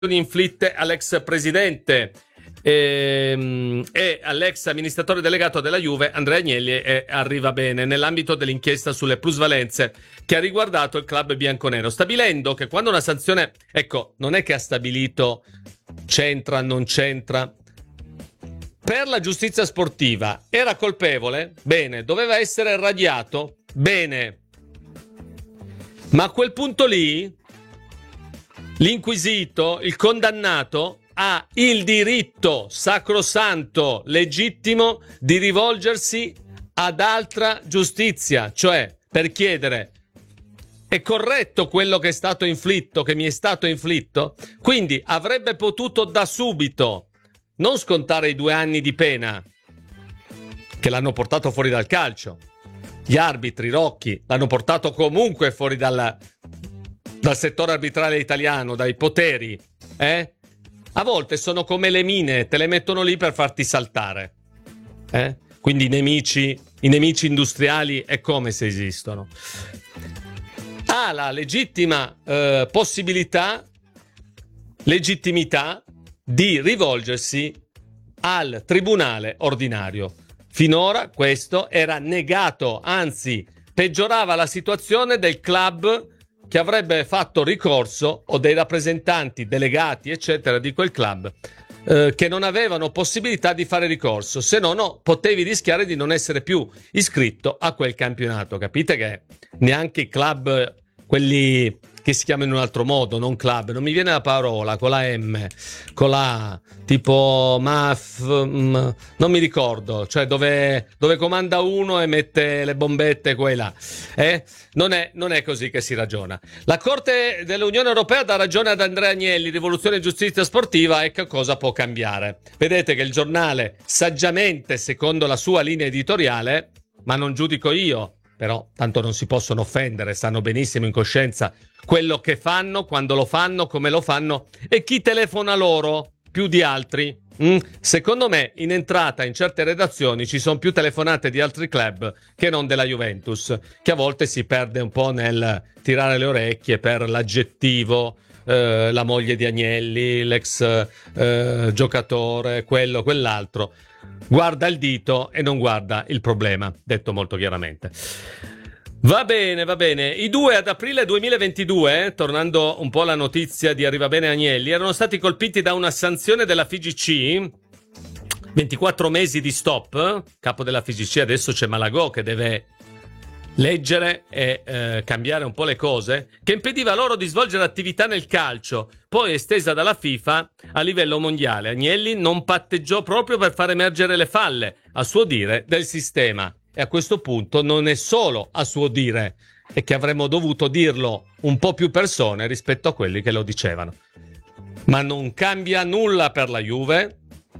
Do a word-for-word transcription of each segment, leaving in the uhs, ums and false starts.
inflitte all'ex presidente e, e all'ex amministratore delegato della Juve Andrea Agnelli e arriva bene nell'ambito dell'inchiesta sulle plusvalenze che ha riguardato il club bianconero, stabilendo che quando una sanzione, ecco, non è che ha stabilito c'entra, non c'entra, per la giustizia sportiva era colpevole, bene, doveva essere radiato, bene, ma a quel punto lì l'inquisito, il condannato, ha il diritto sacrosanto, legittimo di rivolgersi ad altra giustizia, cioè per chiedere: è corretto quello che è stato inflitto, che mi è stato inflitto? Quindi avrebbe potuto da subito non scontare i due anni di pena che l'hanno portato fuori dal calcio. Gli arbitri, Rocchi, l'hanno portato comunque fuori dal, dal settore arbitrale italiano, dai poteri, eh? A volte sono come le mine, te le mettono lì per farti saltare, eh? Quindi i nemici, i nemici industriali è come se esistono. Ha la legittima eh, possibilità, legittimità di rivolgersi al tribunale ordinario. Finora questo era negato, anzi peggiorava la situazione del club che avrebbe fatto ricorso, o dei rappresentanti, delegati, eccetera, di quel club, eh, che non avevano possibilità di fare ricorso, se no, no, potevi rischiare di non essere più iscritto a quel campionato. Capite che neanche i club, quelli che si chiamano in un altro modo, non club, non mi viene la parola, con la M, con la A, tipo Maf, m, non mi ricordo, cioè dove, dove comanda uno e mette le bombette qua e là, eh? Non è, non è così che si ragiona. La Corte dell'Unione Europea dà ragione ad Andrea Agnelli, rivoluzione e giustizia sportiva, e che cosa può cambiare? Vedete che il giornale, saggiamente, secondo la sua linea editoriale, ma non giudico io, però tanto non si possono offendere, sanno benissimo in coscienza quello che fanno, quando lo fanno, come lo fanno e chi telefona loro più di altri. Mm? Secondo me in entrata in certe redazioni ci sono più telefonate di altri club che non della Juventus, che a volte si perde un po' nel tirare le orecchie per l'aggettivo, eh, la moglie di Agnelli, l'ex eh, giocatore, quello, quell'altro. Guarda il dito e non guarda il problema, detto molto chiaramente. Va bene, va bene. I due ad aprile duemilaventidue, eh, tornando un po' alla notizia di Arrivabene Agnelli, erano stati colpiti da una sanzione della F I G C, ventiquattro mesi di stop. Capo della F I G C adesso c'è Malagò che deve leggere e eh, cambiare un po' le cose, che impediva loro di svolgere attività nel calcio, poi estesa dalla FIFA a livello mondiale. Agnelli non patteggiò proprio per far emergere le falle, a suo dire, del sistema. E a questo punto non è solo a suo dire, è che avremmo dovuto dirlo un po' più persone rispetto a quelli che lo dicevano. Ma non cambia nulla per la Juve,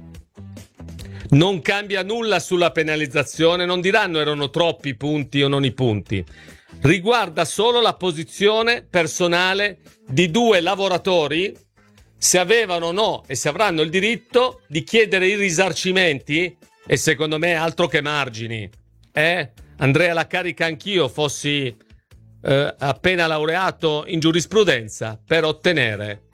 non cambia nulla sulla penalizzazione, non diranno erano troppi i punti o non i punti. Riguarda solo la posizione personale di due lavoratori, se avevano o no e se avranno il diritto di chiedere i risarcimenti, e secondo me altro che margini. Eh? Andrei alla carica anch'io, fossi eh, appena laureato in giurisprudenza, per ottenere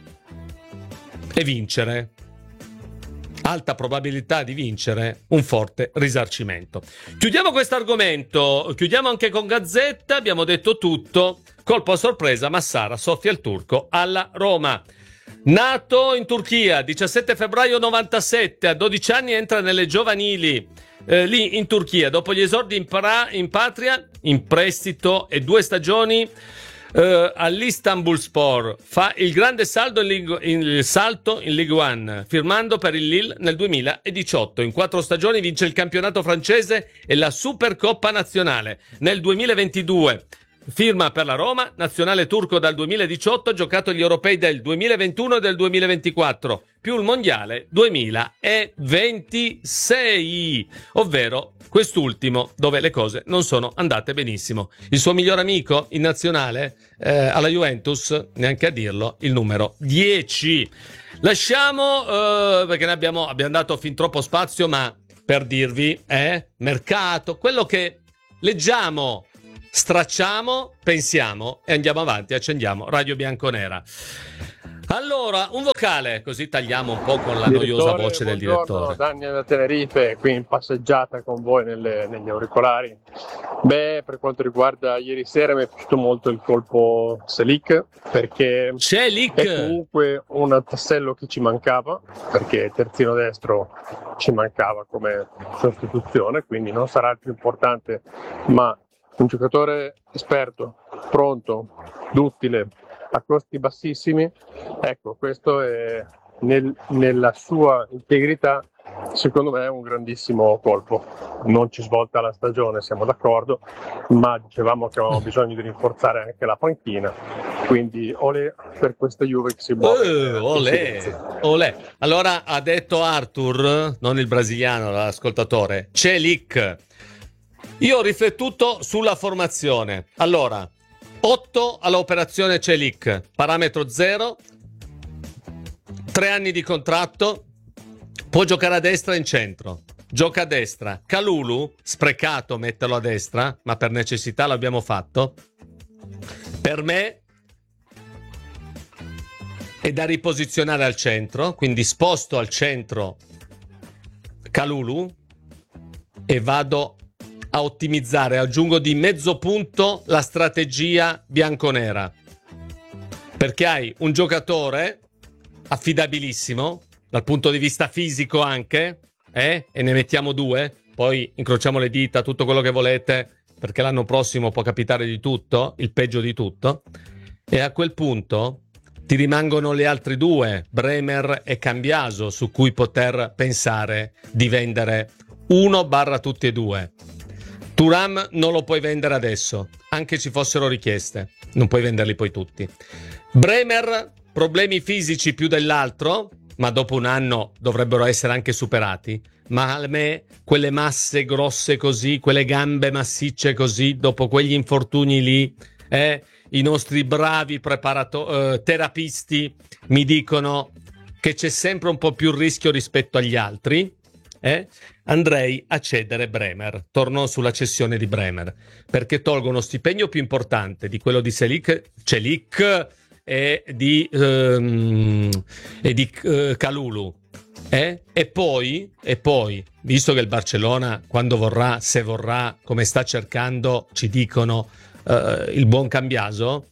e vincere, alta probabilità di vincere, un forte risarcimento. Chiudiamo questo argomento, chiudiamo anche con Gazzetta, abbiamo detto tutto. Colpo a sorpresa, Massara soffia il turco alla Roma. Nato in Turchia, diciassette febbraio novantasette, a dodici anni entra nelle giovanili eh, lì in Turchia, dopo gli esordi in, para- in patria, in prestito e due stagioni eh, all'Istanbulspor, fa il grande saldo in Ligue, in, il salto in Ligue uno, firmando per il Lille nel duemiladiciotto. In quattro stagioni vince il campionato francese e la Supercoppa nazionale. Nel duemilaventidue firma per la Roma, nazionale turco dal duemiladiciotto, ha giocato gli europei del duemilaventuno e del duemilaventiquattro, più il mondiale duemilaventisei, ovvero quest'ultimo dove le cose non sono andate benissimo. Il suo miglior amico in nazionale eh, alla Juventus, neanche a dirlo, il numero dieci. Lasciamo, eh, perché ne abbiamo, abbiamo dato fin troppo spazio, ma per dirvi, eh, mercato, quello che leggiamo, stracciamo, pensiamo e andiamo avanti, accendiamo Radio Bianconera. Allora, un vocale, così tagliamo un po' con la Direttore, noiosa voce del buongiorno, direttore. Daniel da Tenerife, qui in passeggiata con voi nelle- negli auricolari. Beh, per quanto riguarda ieri sera mi è piaciuto molto il colpo Selic, perché C'è è Lick! comunque un tassello che ci mancava, perché terzino destro ci mancava come sostituzione, quindi non sarà il più importante, ma un giocatore esperto, pronto, duttile, a costi bassissimi. Ecco, questo è nel- nella sua integrità, secondo me è un grandissimo colpo. Non ci svolta la stagione, siamo d'accordo, ma dicevamo che avevamo bisogno di rinforzare anche la panchina, quindi olè per questa Juve che si muove Uh, in olè, silenzio. olè. Allora ha detto Arthur, non il brasiliano, l'ascoltatore, c'è Lick. Io ho riflettuto sulla formazione. Allora, otto all'operazione Celic, parametro zero, tre anni di contratto, può giocare a destra e in centro. Gioca a destra. Kalulu, sprecato metterlo a destra, ma per necessità l'abbiamo fatto. Per me è da riposizionare al centro, quindi sposto al centro Kalulu e vado a ottimizzare, aggiungo di mezzo punto la strategia bianconera, perché hai un giocatore affidabilissimo dal punto di vista fisico anche, eh? E ne mettiamo due, poi incrociamo le dita, tutto quello che volete, perché l'anno prossimo può capitare di tutto, il peggio di tutto, e a quel punto ti rimangono le altre due, Bremer e Cambiaso, su cui poter pensare di vendere uno barra tutti e due. Thuram non lo puoi vendere adesso, anche ci fossero richieste, non puoi venderli poi tutti. Bremer, problemi fisici più dell'altro, ma dopo un anno dovrebbero essere anche superati. Ma a me quelle masse grosse così, quelle gambe massicce così, dopo quegli infortuni lì, eh, i nostri bravi preparato- eh, terapisti mi dicono che c'è sempre un po' più rischio rispetto agli altri. Eh? Andrei a cedere Bremer, torno sulla cessione di Bremer, perché tolgo uno stipendio più importante di quello di Selic, Celic e di, um, e di uh, Kalulu. Eh? E poi, e poi, visto che il Barcellona, quando vorrà, se vorrà, come sta cercando, ci dicono uh, il buon Cambiaso,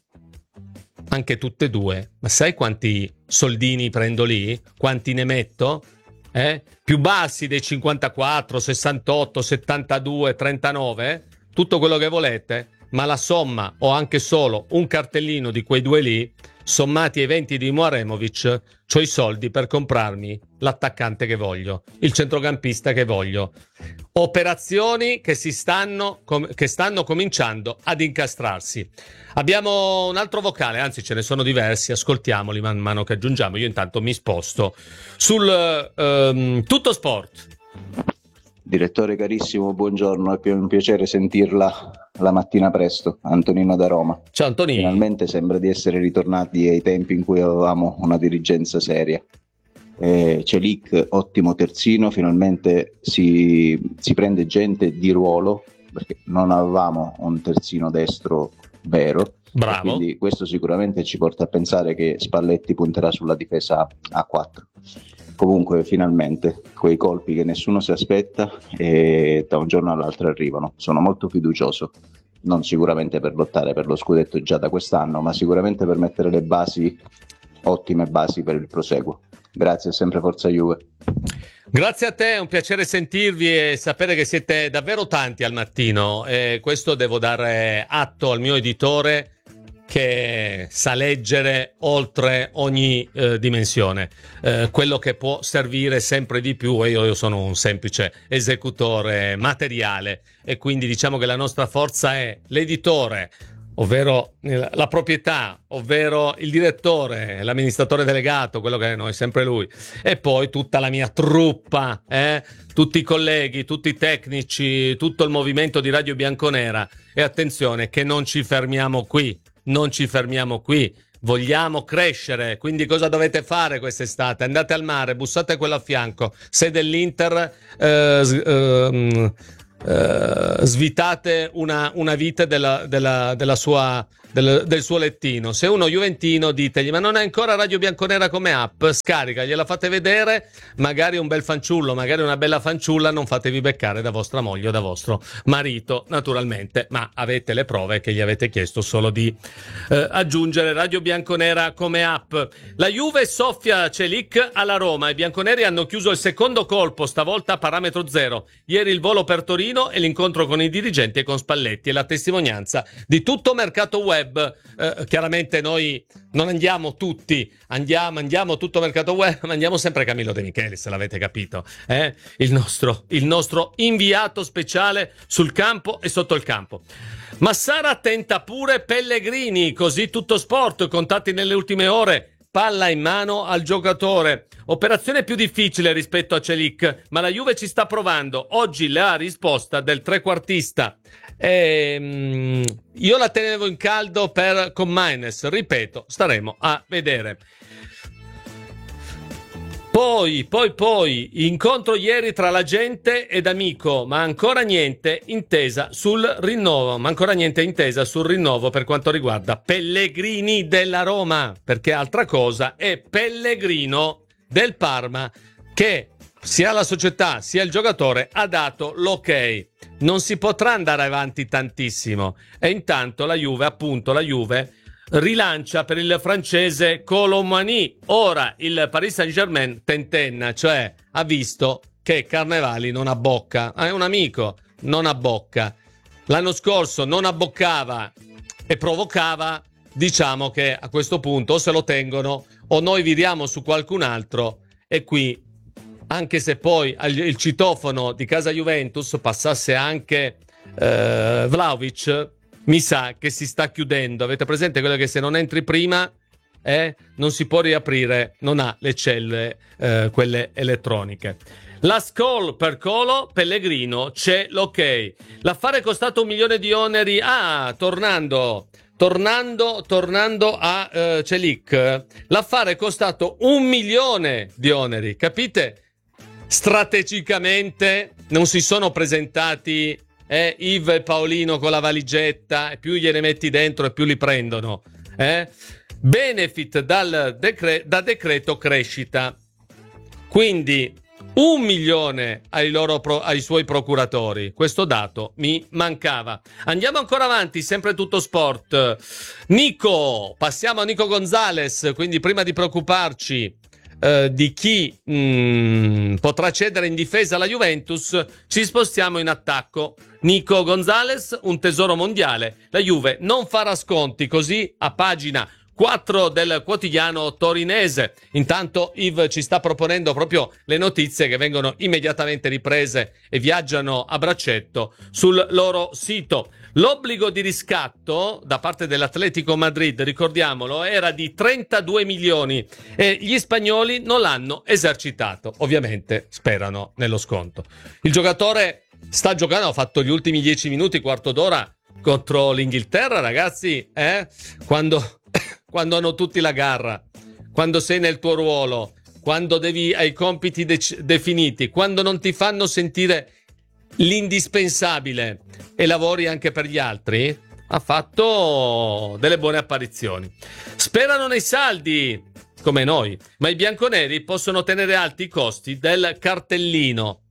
anche tutte e due, ma sai quanti soldini prendo lì? Quanti ne metto? Eh? Più bassi dei cinquantaquattro, sessantotto, settantadue, trentanove, tutto quello che volete, ma la somma o anche solo un cartellino di quei due lì, sommati ai venti di Muaremovic, c'ho i soldi per comprarmi l'attaccante che voglio, il centrocampista che voglio. Operazioni che si stanno com- che stanno cominciando ad incastrarsi. Abbiamo un altro vocale, anzi ce ne sono diversi, ascoltiamoli man mano che aggiungiamo. Io intanto mi sposto sul um, Tutto Sport. Direttore carissimo, buongiorno, è un piacere sentirla la mattina presto. Antonino da Roma. Ciao Antonino. Finalmente sembra di essere ritornati ai tempi in cui avevamo una dirigenza seria. Eh, Celic, ottimo terzino, finalmente si, si prende gente di ruolo, perché non avevamo un terzino destro vero. Bravo. Quindi questo sicuramente ci porta a pensare che Spalletti punterà sulla difesa a quattro. Comunque finalmente quei colpi che nessuno si aspetta e da un giorno all'altro arrivano. Sono molto fiducioso, non sicuramente per lottare per lo scudetto già da quest'anno, ma sicuramente per mettere le basi, ottime basi per il proseguo. Grazie, sempre forza Juve. Grazie a te, è un piacere sentirvi e sapere che siete davvero tanti al mattino. E questo devo dare atto al mio editore che sa leggere oltre ogni eh, dimensione, eh, quello che può servire sempre di più, e io, io sono un semplice esecutore materiale, e quindi diciamo che la nostra forza è l'editore, ovvero la proprietà, ovvero il direttore, l'amministratore delegato, quello che è, no, è sempre lui, e poi tutta la mia truppa, eh? Tutti i colleghi, tutti i tecnici, tutto il movimento di Radio Bianconera. E attenzione che non ci fermiamo qui, non ci fermiamo qui, vogliamo crescere, quindi cosa dovete fare quest'estate? Andate al mare, bussate quello a fianco, se dell'Inter eh, eh, Uh, svitate una, una vite della, della, della, sua, del, del suo lettino. Se uno juventino, ditegli: ma non è ancora Radio Bianconera come app? Scarica, gliela fate vedere, magari un bel fanciullo, magari una bella fanciulla, non fatevi beccare da vostra moglie o da vostro marito, naturalmente, ma avete le prove che gli avete chiesto solo di eh, aggiungere Radio Bianconera come app. La Juve soffia Celic alla Roma, i bianconeri hanno chiuso il secondo colpo, stavolta a parametro zero. Ieri il volo per Torino e l'incontro con i dirigenti e con Spalletti e la testimonianza di tutto mercato web. Eh, chiaramente noi non andiamo tutti, andiamo, andiamo tutto mercato web, ma andiamo sempre Camillo De Micheli, se l'avete capito, eh? il, nostro, il nostro inviato speciale sul campo e sotto il campo. Massara tenta pure Pellegrini, così tutto sport, contatti nelle ultime ore, palla in mano al giocatore. Operazione più difficile rispetto a Celic, ma la Juve ci sta provando. Oggi la risposta del trequartista. Ehm, io la tenevo in caldo per con Maines, ripeto, staremo a vedere. Poi, poi, poi, incontro ieri tra la gente ed amico, ma ancora niente intesa sul rinnovo, ma ancora niente intesa sul rinnovo per quanto riguarda Pellegrini della Roma, perché altra cosa è Pellegrino del Parma, che sia la società sia il giocatore ha dato l'ok. Non si potrà andare avanti tantissimo e intanto la Juve, appunto la Juve, rilancia per il francese Kolo Muani. Ora il Paris Saint-Germain tentenna, cioè ha visto che Carnevali non abbocca, è un amico, non abbocca. L'anno scorso non abboccava e provocava, diciamo che a questo punto o se lo tengono o noi viriamo su qualcun altro. E qui, anche se poi il citofono di casa Juventus passasse anche eh, Vlahovic, mi sa che si sta chiudendo. Avete presente quello che se non entri prima eh, non si può riaprire, non ha le celle, eh, quelle elettroniche. La Skol per Colo, Pellegrino, c'è l'ok. L'affare è costato un milione di oneri. Ah, tornando, tornando, tornando a uh, Celic, l'affare è costato un milione di oneri, capite? Strategicamente non si sono presentati eh, Yves e Paolino con la valigetta, e più gliene metti dentro e più li prendono. Eh? Benefit dal decre- da decreto crescita. Quindi un milione ai, loro pro- ai suoi procuratori. Questo dato mi mancava. Andiamo ancora avanti, sempre tutto sport. Nico, passiamo a Nico Gonzalez. Quindi prima di preoccuparci Uh, di chi mh, potrà cedere in difesa alla Juventus, ci spostiamo in attacco. Nico Gonzalez, un tesoro mondiale. La Juve non farà sconti, così a pagina quattro del quotidiano torinese. Intanto Yves ci sta proponendo proprio le notizie che vengono immediatamente riprese e viaggiano a braccetto sul loro sito. L'obbligo di riscatto da parte dell'Atletico Madrid, ricordiamolo, era di trentadue milioni e gli spagnoli non l'hanno esercitato. Ovviamente sperano nello sconto. Il giocatore sta giocando, ha fatto gli ultimi dieci minuti, quarto d'ora contro l'Inghilterra, ragazzi, eh? Quando, quando hanno tutti la garra, quando sei nel tuo ruolo, quando devi hai compiti de- definiti, quando non ti fanno sentire l'indispensabile e lavori anche per gli altri, ha fatto delle buone apparizioni. Sperano nei saldi come noi, ma i bianconeri possono tenere alti i costi del cartellino.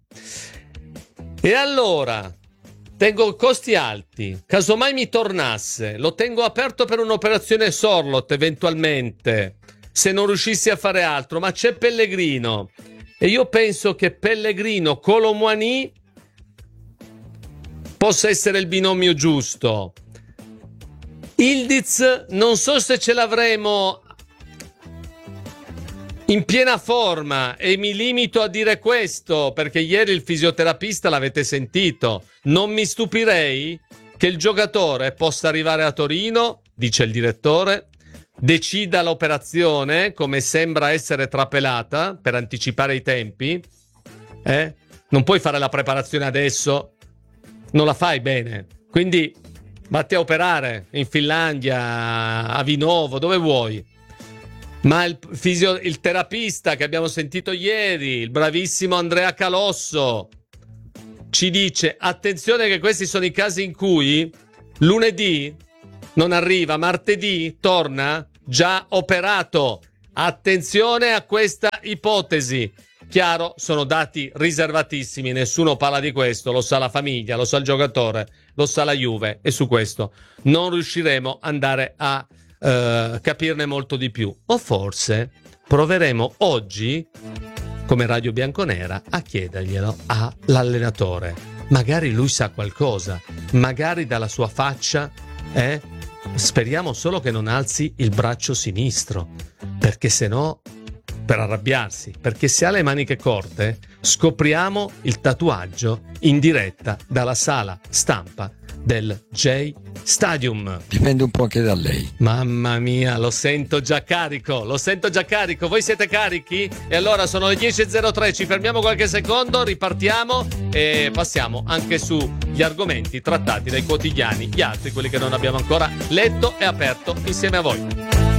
E allora tengo costi alti, casomai mi tornasse, lo tengo aperto per un'operazione Sorlot eventualmente, se non riuscissi a fare altro, ma c'è Pellegrino e io penso che Pellegrino Kolo Muani possa essere il binomio giusto. Ildiz non so se ce l'avremo in piena forma e mi limito a dire questo perché ieri il fisioterapista l'avete sentito. Non mi stupirei che il giocatore possa arrivare a Torino, dice il direttore, decida l'operazione come sembra essere trapelata per anticipare i tempi. Eh? Non puoi fare la preparazione adesso, non la fai bene, quindi vatti a operare in Finlandia, a Vinovo, dove vuoi. Ma il, fisio, il terapista che abbiamo sentito ieri, il bravissimo Andrea Calosso, ci dice attenzione che questi sono i casi in cui lunedì non arriva, martedì torna già operato. Attenzione a questa ipotesi. Chiaro, sono dati riservatissimi, nessuno parla di questo, lo sa la famiglia, lo sa il giocatore, lo sa la Juve, e su questo non riusciremo ad andare a eh, capirne molto di più. O forse proveremo oggi, come Radio Bianconera, a chiederglielo all'allenatore. Magari lui sa qualcosa, magari dalla sua faccia, eh? Speriamo solo che non alzi il braccio sinistro, perché se no, per arrabbiarsi, perché se ha le maniche corte, scopriamo il tatuaggio in diretta dalla sala stampa del J Stadium. Dipende un po' anche da lei. Mamma mia, lo sento già carico, lo sento già carico. Voi siete carichi? E allora sono le dieci e zero tre, ci fermiamo qualche secondo, ripartiamo e passiamo anche sugli argomenti trattati dai quotidiani, gli altri, quelli che non abbiamo ancora letto e aperto insieme a voi.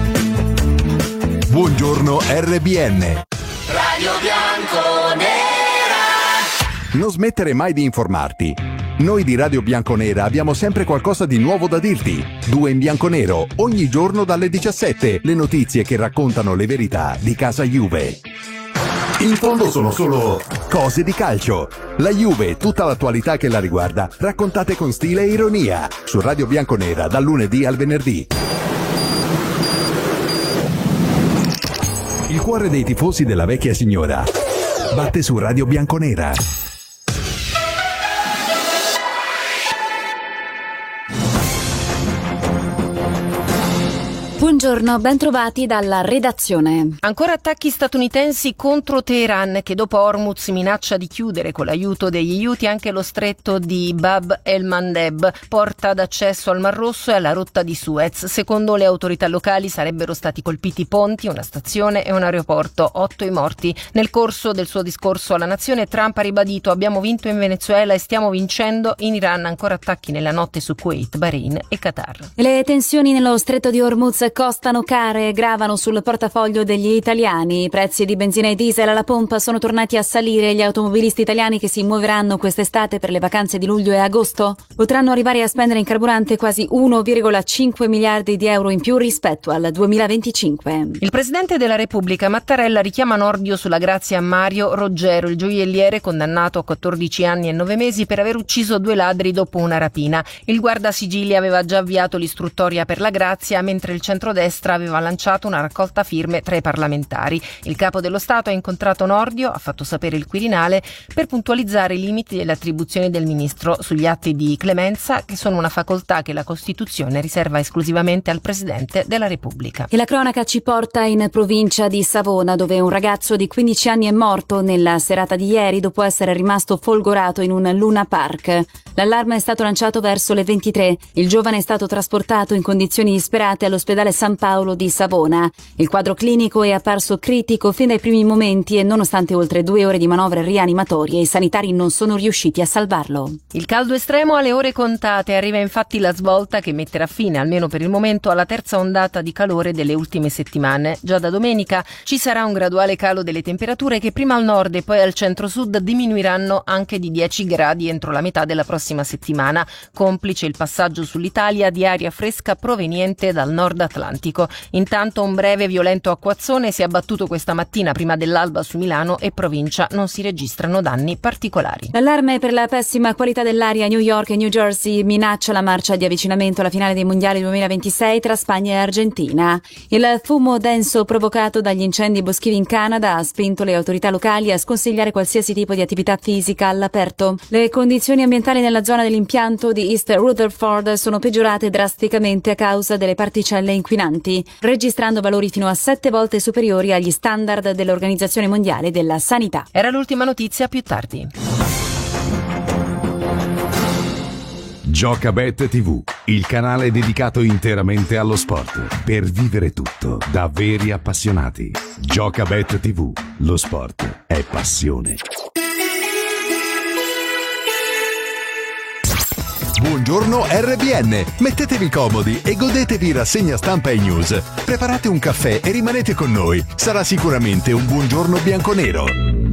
Buongiorno R B N. Radio Bianconera. Non smettere mai di informarti. Noi di Radio Bianconera abbiamo sempre qualcosa di nuovo da dirti. Due in bianco nero, ogni giorno dalle diciassette, le notizie che raccontano le verità di casa Juve. In fondo sono solo cose di calcio. La Juve, tutta l'attualità che la riguarda, raccontate con stile e ironia. Su Radio Bianconera dal lunedì al venerdì. Il cuore dei tifosi della vecchia signora batte su Radio Bianconera. Buongiorno, ben trovati dalla redazione. Ancora attacchi statunitensi contro Teheran, che dopo Hormuz minaccia di chiudere con l'aiuto degli Houthi anche lo stretto di Bab el-Mandeb, porta d'accesso al Mar Rosso e alla rotta di Suez. Secondo le autorità locali sarebbero stati colpiti ponti, una stazione e un aeroporto, otto i morti. Nel corso del suo discorso alla nazione, Trump ha ribadito: abbiamo vinto in Venezuela e stiamo vincendo in Iran. Ancora attacchi nella notte su Kuwait, Bahrain e Qatar. Le tensioni nello stretto di Hormuz costano care e gravano sul portafoglio degli italiani. I prezzi di benzina e diesel alla pompa sono tornati a salire. Gli automobilisti italiani che si muoveranno quest'estate per le vacanze di luglio e agosto potranno arrivare a spendere in carburante quasi uno virgola cinque miliardi di euro in più rispetto al duemilaventicinque. Il presidente della Repubblica Mattarella richiama Nordio sulla grazia a Mario Roggero, il gioielliere condannato a quattordici anni e nove mesi per aver ucciso due ladri dopo una rapina. Il guardasigilli aveva già avviato l'istruttoria per la grazia, mentre il centrodestra aveva lanciato una raccolta firme tra i parlamentari. Il capo dello Stato ha incontrato Nordio, ha fatto sapere il Quirinale, per puntualizzare i limiti delle attribuzioni del ministro sugli atti di clemenza, che sono una facoltà che la Costituzione riserva esclusivamente al Presidente della Repubblica. E la cronaca ci porta in provincia di Savona, dove un ragazzo di quindici anni è morto nella serata di ieri dopo essere rimasto folgorato in un Luna Park. L'allarme è stato lanciato verso le ventitré. Il giovane è stato trasportato in condizioni disperate all'ospedale San Paolo di Savona. Il quadro clinico è apparso critico fin dai primi momenti e nonostante oltre due ore di manovre rianimatorie, i sanitari non sono riusciti a salvarlo. Il caldo estremo alle ore contate. Arriva infatti la svolta che metterà fine, almeno per il momento, alla terza ondata di calore delle ultime settimane. Già da domenica ci sarà un graduale calo delle temperature che prima al nord e poi al centro-sud diminuiranno anche di dieci gradi entro la metà della prossima settimana, complice il passaggio sull'Italia di aria fresca proveniente dal nord Atlantico. Intanto un breve violento acquazzone si è abbattuto questa mattina prima dell'alba su Milano e provincia. Non si registrano danni particolari. L'allarme per la pessima qualità dell'aria a New York e New Jersey minaccia la marcia di avvicinamento alla finale dei mondiali duemilaventisei tra Spagna e Argentina. Il fumo denso provocato dagli incendi boschivi in Canada ha spinto le autorità locali a sconsigliare qualsiasi tipo di attività fisica all'aperto. Le condizioni ambientali nella zona dell'impianto di East Rutherford sono peggiorate drasticamente a causa delle particelle inquinanti, registrando valori fino a sette volte superiori agli standard dell'Organizzazione Mondiale della Sanità. Era l'ultima notizia, più tardi. Giocabet tivù, il canale dedicato interamente allo sport, per vivere tutto da veri appassionati. Giocabet tivù, lo sport è passione. Buongiorno R B N, mettetevi comodi e godetevi rassegna stampa e news. Preparate un caffè e rimanete con noi, sarà sicuramente un buongiorno bianconero.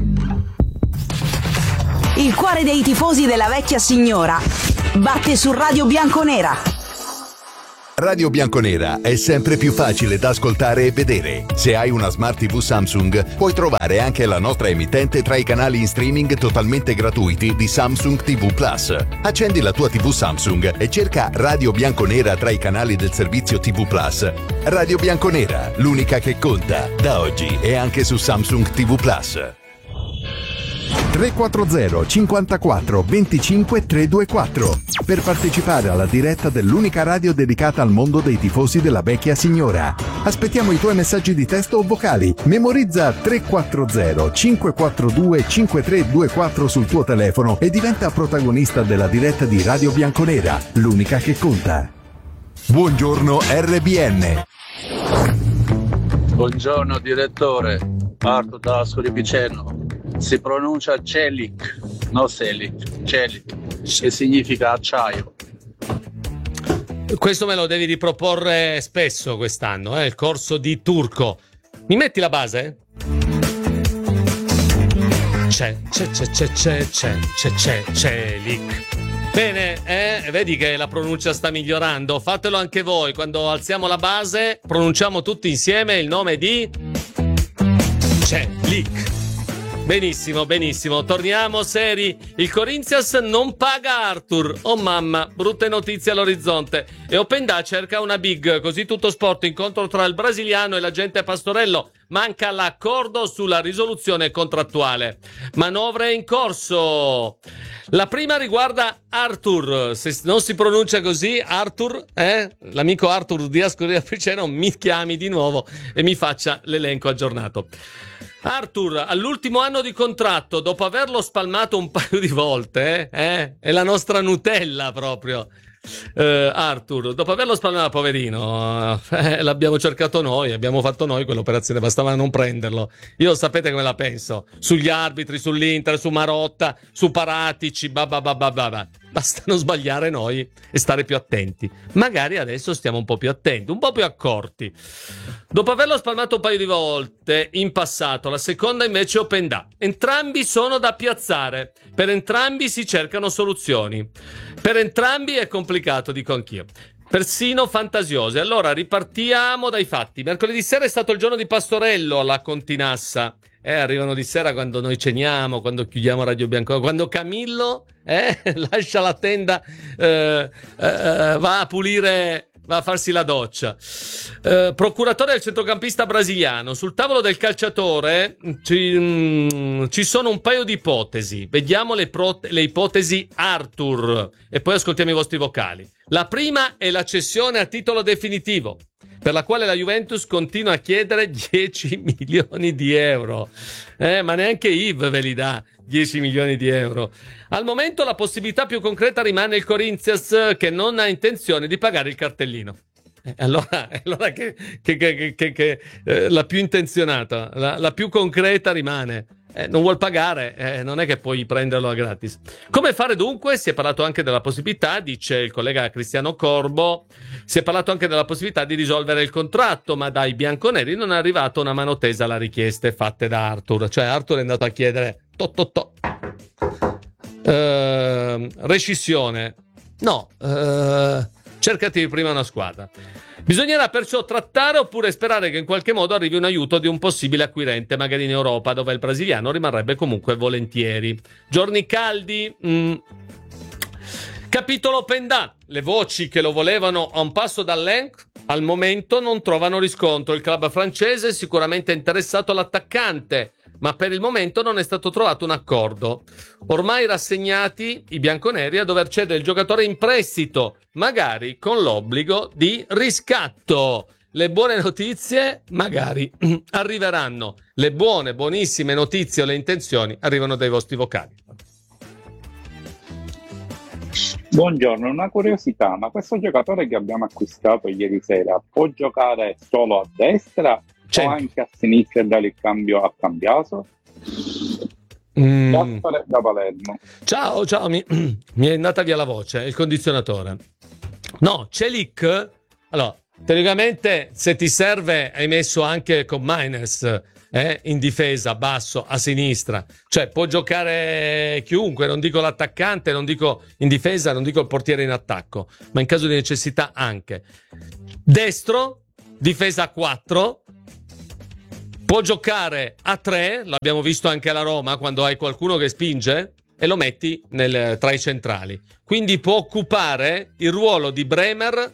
Il cuore dei tifosi della vecchia signora batte su Radio Bianconera. Radio Bianconera è sempre più facile da ascoltare e vedere. Se hai una Smart tivù Samsung, puoi trovare anche la nostra emittente tra i canali in streaming totalmente gratuiti di Samsung ti vu Plus. Accendi la tua tivù Samsung e cerca Radio Bianconera tra i canali del servizio ti vu Plus. Radio Bianconera, l'unica che conta, da oggi e anche su Samsung ti vu Plus. tre quattro zero cinquantaquattro venticinque trecentoventiquattro per partecipare alla diretta dell'unica radio dedicata al mondo dei tifosi della vecchia signora. Aspettiamo i tuoi messaggi di testo o vocali. Memorizza tre quattro zero cinque quattro due cinque tre due quattro sul tuo telefono e diventa protagonista della diretta di Radio Bianconera, l'unica che conta. Buongiorno R B N. Buongiorno direttore, parto da Ascoli Piceno. Si pronuncia Celik, no Selic, Celik, che significa acciaio. Questo me lo devi riproporre spesso quest'anno, eh, il corso di turco. Mi metti la base? C'è, c'è, c'è, c'è, c'è, c'è, c'è, c'è, Celik. Bene, eh, vedi che la pronuncia sta migliorando. Fatelo anche voi, quando alziamo la base, pronunciamo tutti insieme il nome di Celik. Benissimo, benissimo. Torniamo seri. Il Corinthians non paga Arthur. Oh mamma, brutte notizie all'orizzonte. E Openda cerca una big. Così tutto sport, incontro tra il brasiliano e l'agente Pastorello. Manca l'accordo sulla risoluzione contrattuale. Manovre in corso. La prima riguarda Arthur. Se non si pronuncia così, Arthur, eh? L'amico Arthur di Ascoli Piceno, mi chiami di nuovo e mi faccia l'elenco aggiornato. Arthur, all'ultimo anno di contratto, dopo averlo spalmato un paio di volte, eh? eh? È la nostra Nutella proprio. Uh, Arthur, dopo averlo spalmato, poverino, eh, l'abbiamo cercato noi, abbiamo fatto noi quell'operazione, bastava non prenderlo. Io sapete come la penso sugli arbitri, sull'Inter, su Marotta, su Paratici, babba babba babba. Basta non sbagliare noi e stare più attenti. Magari adesso stiamo un po' più attenti, un po' più accorti. Dopo averlo spalmato un paio di volte in passato, la seconda invece è Openda. Entrambi sono da piazzare, per entrambi si cercano soluzioni. Per entrambi è complicato, dico anch'io. Persino fantasiose. Allora ripartiamo dai fatti. Mercoledì sera è stato il giorno di Pastorello alla Continassa. Eh, arrivano di sera quando noi ceniamo, quando chiudiamo Radio Bianconera, quando Camillo eh, lascia la tenda, eh, eh, va a pulire, va a farsi la doccia. Eh, procuratore del centrocampista brasiliano. Sul tavolo del calciatore ci, mm, ci sono un paio di ipotesi. Vediamo le, pro- le ipotesi Arthur e poi ascoltiamo i vostri vocali. La prima è la cessione a titolo definitivo, per la quale la Juventus continua a chiedere dieci milioni di euro. Eh, ma neanche Yves ve li dà dieci milioni di euro. Al momento la possibilità più concreta rimane il Corinthians, che non ha intenzione di pagare il cartellino. Eh, allora, allora che, che, che, che, che eh, la più intenzionata, la, la più concreta rimane. Eh, non vuol pagare, eh, non è che puoi prenderlo a gratis. Come fare dunque? Si è parlato anche della possibilità, dice il collega Cristiano Corbo, si è parlato anche della possibilità di risolvere il contratto, ma dai bianconeri non è arrivata una mano tesa alle richieste fatte da Arthur. Cioè Arthur è andato a chiedere to, to, to. Uh, rescissione. No, uh, cercati prima una squadra. Bisognerà perciò trattare oppure sperare che in qualche modo arrivi un aiuto di un possibile acquirente, magari in Europa, dove il brasiliano rimarrebbe comunque volentieri. Giorni caldi. Mm. Capitolo Openda. Le voci che lo volevano a un passo dall'Enc al momento non trovano riscontro. Il club francese è sicuramente interessato all'attaccante, ma per il momento non è stato trovato un accordo. Ormai rassegnati i bianconeri a dover cedere il giocatore in prestito, magari con l'obbligo di riscatto. Le buone notizie magari arriveranno. Le buone, buonissime notizie o le intenzioni arrivano dai vostri vocali. Buongiorno, una curiosità, ma questo giocatore che abbiamo acquistato ieri sera può giocare solo a destra? C'è. O anche a sinistra e dare il cambio a Cambiaso? Mm. Gaspare da Palermo. Ciao, ciao, mi, mi è andata via la voce, il condizionatore. No, Celik. Allora, teoricamente, se ti serve, hai messo anche con Miners. eh, in difesa, basso, a sinistra. Cioè può giocare chiunque, non dico l'attaccante, non dico in difesa, non dico il portiere in attacco, ma in caso di necessità anche. Destro, difesa a quattro, può giocare a tre, l'abbiamo visto anche alla Roma, quando hai qualcuno che spinge e lo metti nel, tra i centrali. Quindi può occupare il ruolo di Bremer,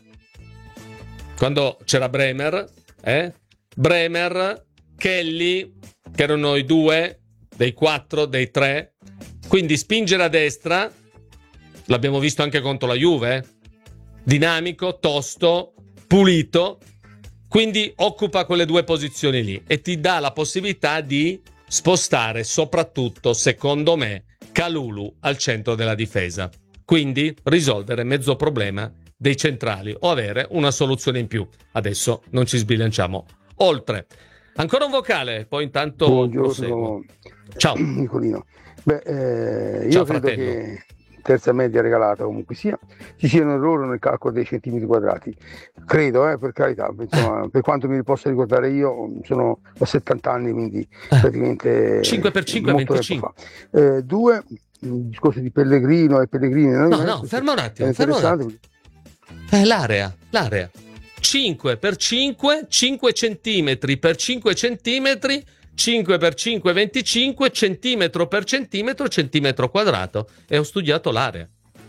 quando c'era Bremer, eh? Bremer, Kelly, che erano i due dei quattro, dei tre. Quindi spingere a destra, l'abbiamo visto anche contro la Juve, eh? Dinamico, tosto, pulito, quindi occupa quelle due posizioni lì e ti dà la possibilità di spostare soprattutto, secondo me, Kalulu al centro della difesa, quindi risolvere mezzo problema dei centrali o avere una soluzione in più. Adesso non ci sbilanciamo oltre. Ancora un vocale, poi intanto buongiorno. Proseguo. Ciao Nicolino. Beh, eh, io Ciao, credo fratello. che terza media regalata comunque sia, ci sia un errore nel calcolo dei centimetri quadrati. Credo, eh, per carità, insomma, per quanto mi posso ricordare io, sono ho settanta anni, quindi praticamente cinque per cinque molto venticinque. tempo fa. Eh, due, il discorso di Pellegrino e Pellegrini. No, no, ferma un attimo, ferma un attimo. Eh, l'area, l'area. cinque per cinque, cinque centimetri per cinque centimetri, cinque per cinque, venticinque, centimetro per centimetro, centimetro quadrato. E ho studiato l'area.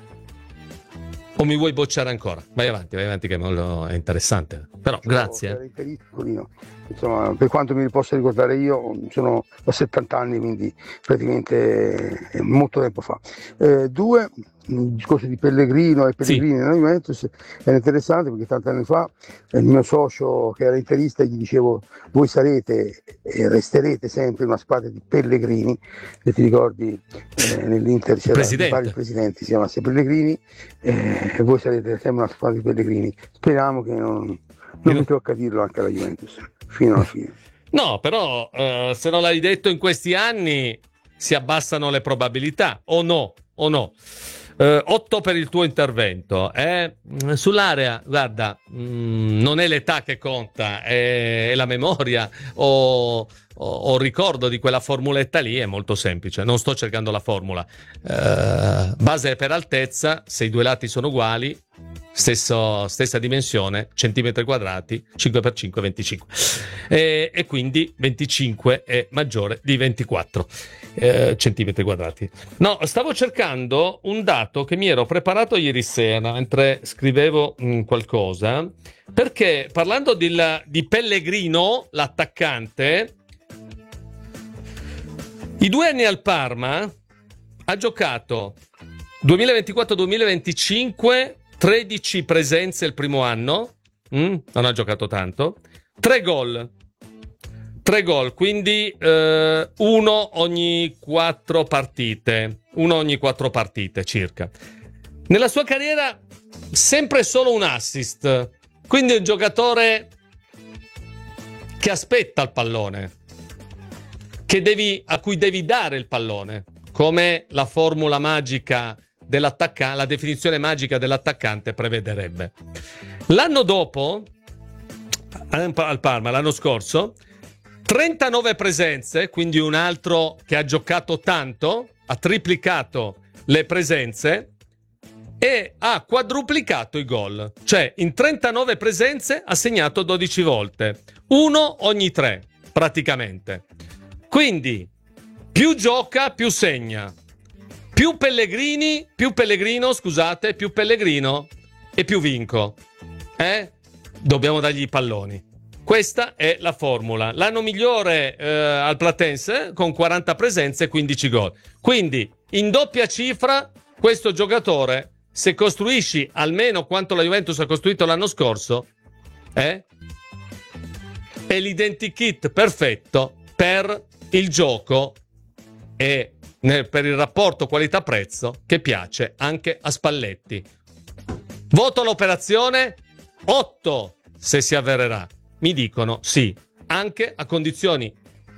O mi vuoi bocciare ancora? Vai avanti, vai avanti, che è interessante. Però, grazie. Insomma, per quanto mi posso ricordare io, sono, ho settanta anni, quindi praticamente è molto tempo fa. Eh, due, il discorso di Pellegrino e Pellegrini sì. nella Juventus era interessante perché tanti anni fa il mio socio che era interista gli dicevo: voi sarete e resterete sempre una squadra di Pellegrini, se ti ricordi eh, nell'Inter c'era vari presidenti, si chiamasse Pellegrini, eh, e voi sarete sempre una squadra di Pellegrini. Speriamo che non, non mi tocca dirlo anche alla Juventus fino alla fine. No, però eh, se non l'hai detto in questi anni si abbassano le probabilità, o no, o no. Uh, otto per il tuo intervento. Eh? Sull'area, guarda, mh, non è l'età che conta, è, è la memoria o, o, o ricordo di quella formuletta lì, è molto semplice. Non sto cercando la formula. Uh, base per altezza, se i due lati sono uguali, stesso, stessa dimensione, centimetri quadrati, cinque per cinque, venticinque. E, e quindi venticinque è maggiore di ventiquattro. Eh, centimetri quadrati. No, stavo cercando un dato che mi ero preparato ieri sera mentre scrivevo mh, qualcosa, perché parlando di, la, di Pellegrino, l'attaccante, i due anni al Parma ha giocato duemilaventiquattro duemilaventicinque, tredici presenze il primo anno, mh, non ha giocato tanto, tre gol. Tre gol, quindi eh, uno ogni quattro partite, uno ogni quattro partite circa. Nella sua carriera sempre solo un assist, quindi è un giocatore che aspetta il pallone, che devi, a cui devi dare il pallone, come la formula magica dell'attaccante, la definizione magica dell'attaccante prevederebbe. L'anno dopo, al Parma, l'anno scorso, trentanove presenze, quindi un altro che ha giocato tanto, ha triplicato le presenze e ha quadruplicato i gol. Cioè, in trentanove presenze ha segnato dodici volte, uno ogni tre, praticamente. Quindi, più gioca, più segna. Più Pellegrini, più Pellegrino, scusate, più Pellegrino e più vinco. Eh? Dobbiamo dargli i palloni. Questa è la formula. L'anno migliore eh, al Platense con quaranta presenze e quindici gol. Quindi in doppia cifra questo giocatore, se costruisci almeno quanto la Juventus ha costruito l'anno scorso, eh, è l'identikit perfetto per il gioco e nel, per il rapporto qualità-prezzo che piace anche a Spalletti. Voto all'operazione otto se si avvererà. Mi dicono sì, anche a condizioni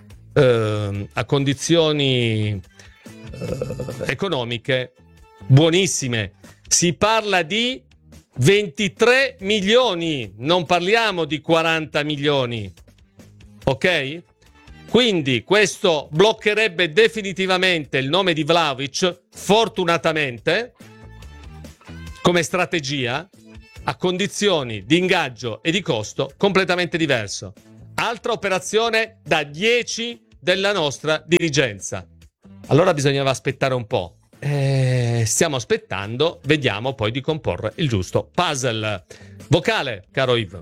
eh, a condizioni eh, economiche buonissime. Si parla di ventitré milioni, non parliamo di quaranta milioni. Ok? Quindi questo bloccherebbe definitivamente il nome di Vlahovic, fortunatamente, come strategia, a condizioni di ingaggio e di costo completamente diverso. Altra operazione da dieci della nostra dirigenza. Allora bisognava aspettare un po'. Eh, stiamo aspettando, vediamo poi di comporre il giusto puzzle. Vocale, caro Yves.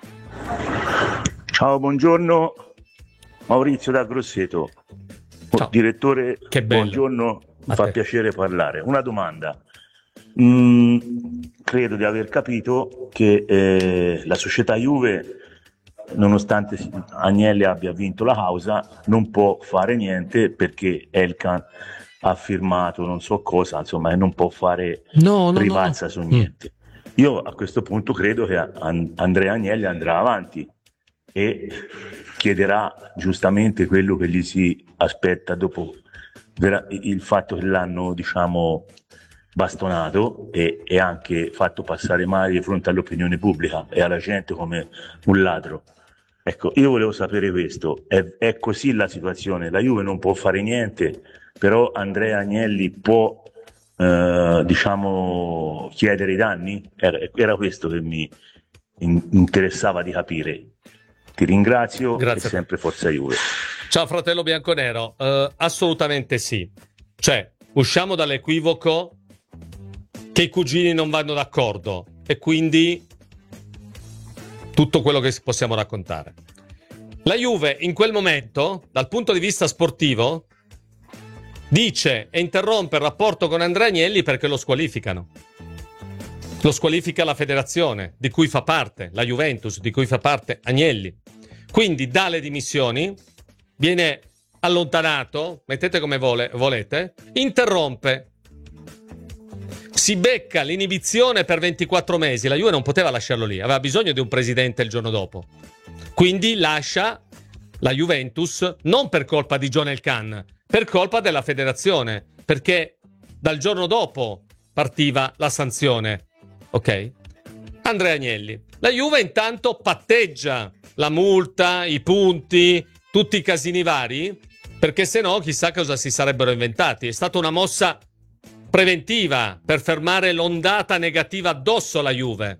Ciao, buongiorno. Maurizio da Grosseto. Ciao. Direttore, che bello. Buongiorno, mi fa piacere parlare. Una domanda. Mm, credo di aver capito che eh, la società Juve, nonostante Agnelli abbia vinto la causa, non può fare niente perché Elkann ha firmato non so cosa, insomma, e non può fare no, no, rivalsa no, no. su niente. Io a questo punto credo che Andrea Agnelli andrà avanti e chiederà giustamente quello che gli si aspetta dopo il fatto che l'hanno, diciamo, bastonato e, e anche fatto passare male di fronte all'opinione pubblica e alla gente come un ladro. Ecco, io volevo sapere questo, è, è così la situazione, la Juve non può fare niente, però Andrea Agnelli può, eh, diciamo, chiedere i danni? Era, era questo che mi in, interessava di capire. Ti ringrazio. Grazie. E sempre Forza Juve. Ciao fratello bianconero, uh, assolutamente sì. Cioè, usciamo dall'equivoco che i cugini non vanno d'accordo e quindi tutto quello che possiamo raccontare. La Juve in quel momento, dal punto di vista sportivo, dice e interrompe il rapporto con Andrea Agnelli perché lo squalificano. Lo squalifica la federazione di cui fa parte, la Juventus di cui fa parte Agnelli. Quindi dà le dimissioni, viene allontanato, mettete come vole, volete, interrompe, si becca l'inibizione per ventiquattro mesi. La Juve non poteva lasciarlo lì, aveva bisogno di un presidente il giorno dopo. Quindi lascia la Juventus non per colpa di John Elkann, per colpa della federazione, perché dal giorno dopo partiva la sanzione. Ok? Andrea Agnelli. La Juve intanto patteggia la multa, i punti, tutti i casini vari, perché se no chissà cosa si sarebbero inventati. È stata una mossa preventiva per fermare l'ondata negativa addosso alla Juve.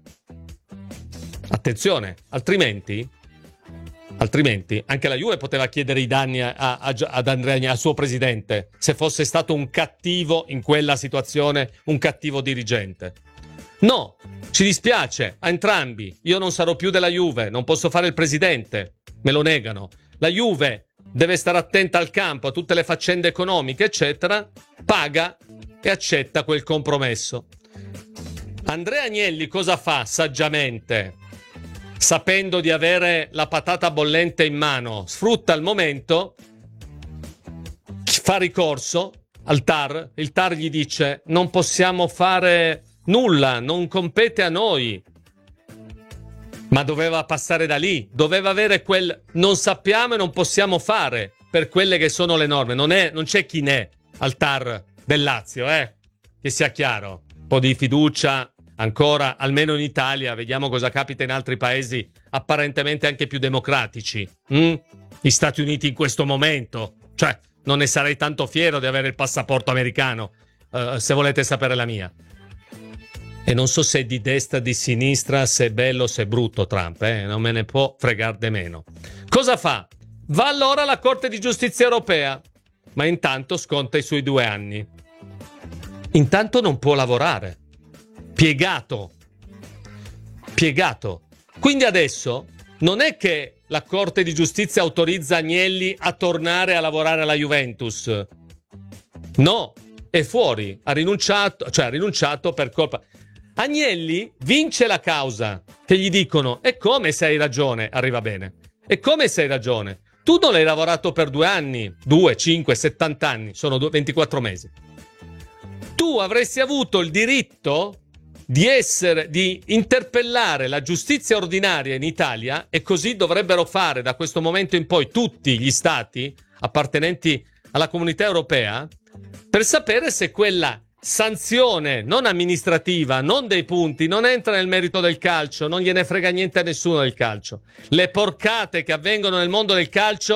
Attenzione, altrimenti altrimenti anche la Juve poteva chiedere i danni a, a, ad Andrea Agnelli, al suo presidente, se fosse stato un cattivo in quella situazione, un cattivo dirigente. No, ci dispiace a entrambi, io non sarò più della Juve, non posso fare il presidente, me lo negano. La Juve deve stare attenta al campo, a tutte le faccende economiche, eccetera, paga e accetta quel compromesso. Andrea Agnelli cosa fa saggiamente? Sapendo di avere la patata bollente in mano, sfrutta il momento, fa ricorso al T A R, il T A R gli dice non possiamo fare nulla, non compete a noi. Ma doveva passare da lì, doveva avere quel non sappiamo e non possiamo fare per quelle che sono le norme. Non, è, non c'è chi ne al T A R del Lazio, eh? Che sia chiaro. Un po' di fiducia ancora, almeno in Italia, vediamo cosa capita in altri paesi apparentemente anche più democratici. Mm? Gli Stati Uniti in questo momento, cioè non ne sarei tanto fiero di avere il passaporto americano, uh, se volete sapere la mia. E non so se è di destra, di sinistra, se è bello, se è brutto Trump, eh? Non me ne può fregare de meno. Cosa fa? Va allora alla Corte di Giustizia Europea, ma intanto sconta i suoi due anni. Intanto non può lavorare. Piegato. Piegato. Quindi adesso non è che la Corte di Giustizia autorizza Agnelli a tornare a lavorare alla Juventus. No, è fuori. Ha rinunciato, cioè ha rinunciato per colpa... Agnelli vince la causa, che gli dicono e come se hai ragione, arriva bene, e come se hai ragione, tu non hai lavorato per due anni, due, cinque, settanta anni, sono ventiquattro mesi, tu avresti avuto il diritto di essere, di interpellare la giustizia ordinaria in Italia, e così dovrebbero fare da questo momento in poi tutti gli stati appartenenti alla comunità europea, per sapere se quella sanzione non amministrativa, non dei punti, non entra nel merito del calcio, non gliene frega niente a nessuno del calcio. Le porcate che avvengono nel mondo del calcio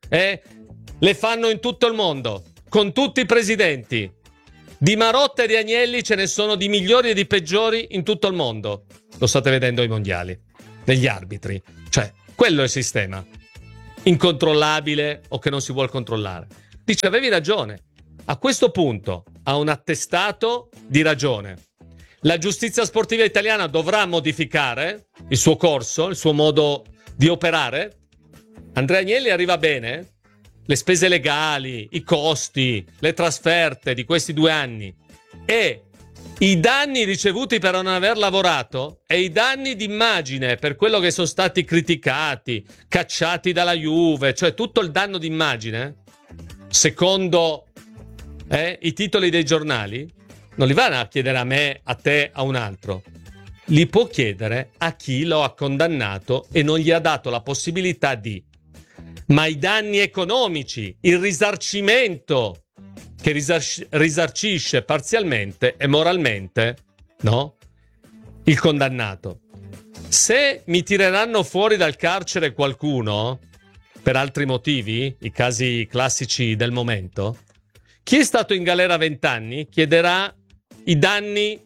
eh? Le fanno in tutto il mondo, con tutti i presidenti. Di Marotta e di Agnelli ce ne sono di migliori e di peggiori in tutto il mondo. Lo state vedendo ai mondiali, degli arbitri. Cioè, quello è il sistema. Incontrollabile o che non si vuol controllare. Dice, avevi ragione. A questo punto ha un attestato di ragione. La giustizia sportiva italiana dovrà modificare il suo corso, il suo modo di operare. Andrea Agnelli arriva bene. Le spese legali, i costi, le trasferte di questi due anni e i danni ricevuti per non aver lavorato e i danni d'immagine per quello che sono stati criticati, cacciati dalla Juve, cioè tutto il danno d'immagine, secondo eh, i titoli dei giornali, non li vanno a chiedere a me, a te, a un altro. Li può chiedere a chi lo ha condannato e non gli ha dato la possibilità di. Ma i danni economici, il risarcimento che risarci- risarcisce parzialmente e moralmente, no? Il condannato. Se mi tireranno fuori dal carcere qualcuno, per altri motivi, i casi classici del momento, chi è stato in galera vent'anni chiederà i danni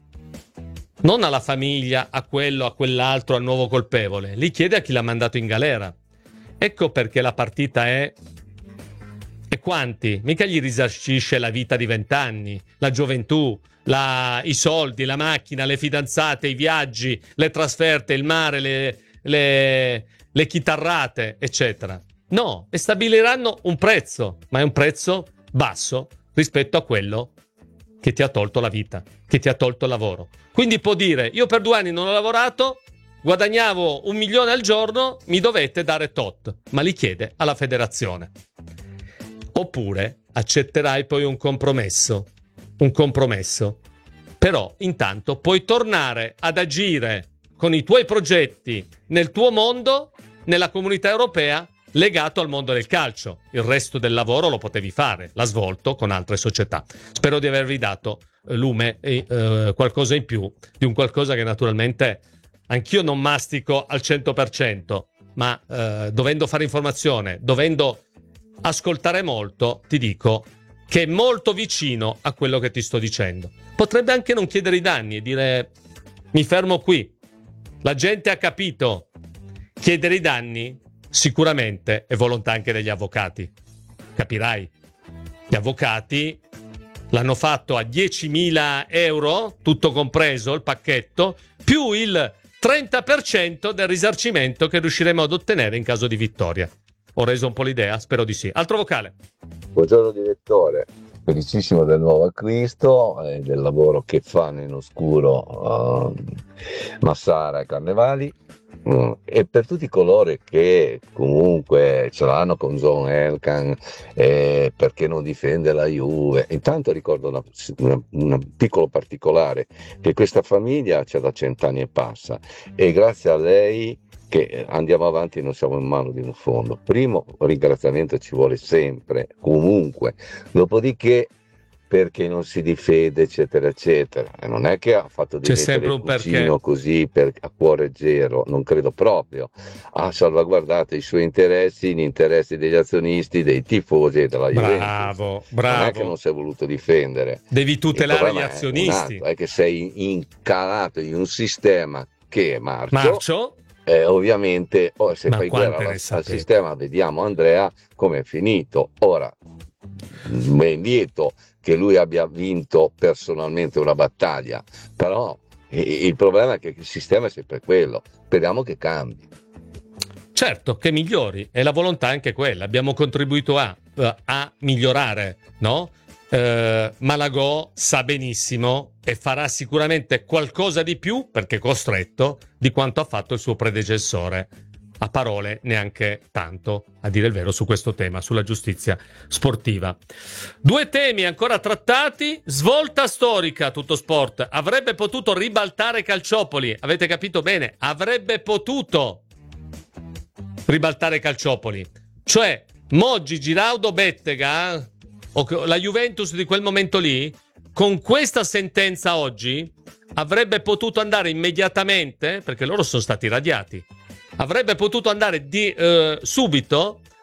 non alla famiglia, a quello, a quell'altro, al nuovo colpevole, li chiede a chi l'ha mandato in galera. Ecco perché la partita è e quanti? Mica gli risarcisce la vita di vent'anni, la gioventù, la... i soldi, la macchina, le fidanzate, i viaggi, le trasferte, il mare, le, le... le chitarrate, eccetera. No, e stabiliranno un prezzo, ma è un prezzo basso rispetto a quello che ti ha tolto la vita, che ti ha tolto il lavoro. Quindi può dire, io per due anni non ho lavorato, guadagnavo un milione al giorno, mi dovete dare tot, ma li chiede alla federazione. Oppure accetterai poi un compromesso, un compromesso. Però intanto puoi tornare ad agire con i tuoi progetti nel tuo mondo, nella comunità europea, legato al mondo del calcio. Il resto del lavoro lo potevi fare, l'ha svolto con altre società. Spero di avervi dato eh, lume e eh, qualcosa in più, di un qualcosa che naturalmente anch'io non mastico al cento per cento, ma eh, dovendo fare informazione, dovendo ascoltare molto, ti dico che è molto vicino a quello che ti sto dicendo. Potrebbe anche non chiedere i danni e dire mi fermo qui. La gente ha capito. Chiedere i danni sicuramente è volontà anche degli avvocati. Capirai? Gli avvocati l'hanno fatto a diecimila euro, tutto compreso, il pacchetto, più il trenta per cento del risarcimento che riusciremo ad ottenere in caso di vittoria. Ho reso un po' l'idea? Spero di sì. Altro vocale. Buongiorno direttore, felicissimo del nuovo acquisto e del lavoro che fanno in oscuro uh, Massara e Carnevali. Mm. E per tutti coloro che comunque ce l'hanno con John Elkann, eh, perché non difende la Juve. Intanto ricordo una, una, una piccolo particolare, che questa famiglia c'è da cent'anni e passa, e grazie a lei che andiamo avanti e non siamo in mano di un fondo. Primo ringraziamento ci vuole sempre, comunque. Dopodiché perché non si difende, eccetera eccetera, e non è che ha fatto di mettere il cucino così per, a cuore zero, non credo proprio. Ha salvaguardato i suoi interessi, gli interessi degli azionisti, dei tifosi e della Juventus. Bravo, bravo. Non è che non si è voluto difendere. Devi tutelare gli azionisti. È, è che sei incalato in un sistema che è marcio. Marcio? Eh, ovviamente oh, se Ma fai guerra al, al sistema, vediamo Andrea come è finito. Ora ben lieto che lui abbia vinto personalmente una battaglia, però eh, il problema è che il sistema è sempre quello. Speriamo che cambi. Certo, che migliori, e la volontà è anche quella. Abbiamo contribuito a, a migliorare, no? Eh, Malagò sa benissimo e farà sicuramente qualcosa di più, perché costretto, di quanto ha fatto il suo predecessore. A parole neanche tanto, a dire il vero, su questo tema, sulla giustizia sportiva. Due temi ancora trattati. Svolta storica, Tutto Sport. Avrebbe potuto ribaltare Calciopoli. Avete capito bene? Avrebbe potuto ribaltare Calciopoli. Cioè, Moggi, Giraudo, Bettega, o la Juventus di quel momento lì, con questa sentenza oggi, avrebbe potuto andare immediatamente, perché loro sono stati radiati, avrebbe potuto andare di, eh, subito